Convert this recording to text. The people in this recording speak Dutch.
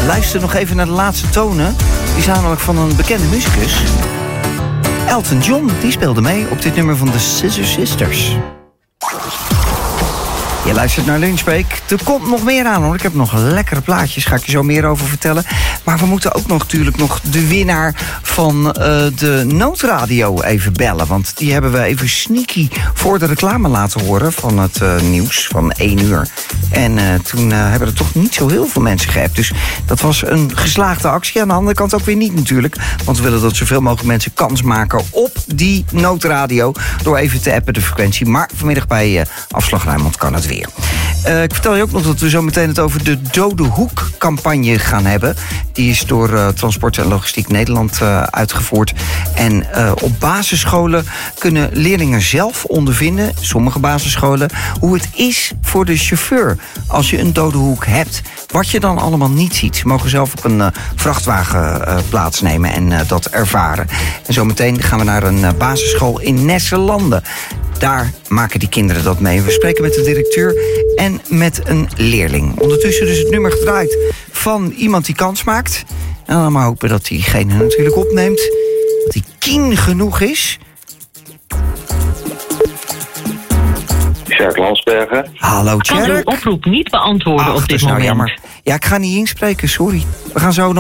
Luister nog even naar de laatste tonen. Die zijn namelijk van een bekende muzikus. Elton John, die speelde mee op dit nummer van de Scissor Sisters. Je luistert naar Lunchbreak. Er komt nog meer aan, hoor. Ik heb nog lekkere plaatjes, ga ik je zo meer over vertellen. Maar we moeten ook natuurlijk nog de winnaar van de noodradio even bellen. Want die hebben we even sneaky voor de reclame laten horen van het nieuws van 1 uur. En toen hebben er toch niet zo heel veel mensen geappt. Dus dat was een geslaagde actie. Aan de andere kant ook weer niet natuurlijk. Want we willen dat zoveel mogelijk mensen kans maken op die noodradio. Door even te appen de frequentie. Maar vanmiddag bij Afslag Rijnmond kan het weer. Ik vertel je ook nog dat we zo meteen het over de Dode Hoek-campagne gaan hebben. Die is door Transport en Logistiek Nederland uitgevoerd. En op basisscholen kunnen leerlingen zelf ondervinden, sommige basisscholen, hoe het is voor de chauffeur als je een dode hoek hebt. Wat je dan allemaal niet ziet. Ze mogen zelf op een vrachtwagen plaatsnemen en dat ervaren. En zometeen gaan we naar een basisschool in Nesselanden. Daar maken die kinderen dat mee. We spreken met de directeur en met een leerling. Ondertussen dus het nummer gedraaid van iemand die kans maakt. En dan maar hopen dat diegene natuurlijk opneemt. Dat hij keen genoeg is. Tjerk Landsbergen. Hallo Tjerk. Kan uw oproep niet beantwoorden op dit dat is moment. Nou jammer. Ja, ik ga niet inspreken, sorry. We gaan zo nog